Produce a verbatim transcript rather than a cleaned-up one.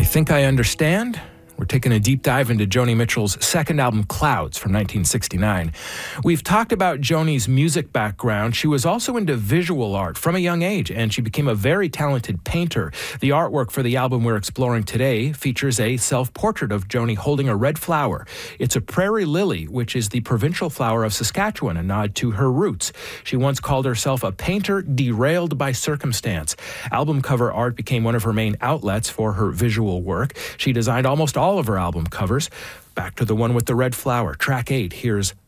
Think I Understand? We're taking a deep dive into Joni Mitchell's second album, Clouds, from nineteen sixty-nine. We've talked about Joni's music background. She was also into visual art from a young age, and she became a very talented painter. The artwork for the album we're exploring today features a self-portrait of Joni holding a red flower. It's a prairie lily, which is the provincial flower of Saskatchewan, a nod to her roots. She once called herself a painter derailed by circumstance. Album cover art became one of her main outlets for her visual work. She designed almost all all of her album covers. Back to the one with the red flower, track eight. Here's